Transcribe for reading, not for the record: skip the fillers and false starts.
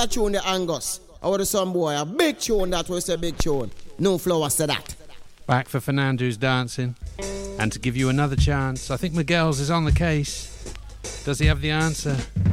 that tune the Angus. Our the some boy, a big tune that we say big tune. No flowers to that. Back for Fernando's dancing. And to give you another chance, I think Miguel's is on the case. Does he have the answer?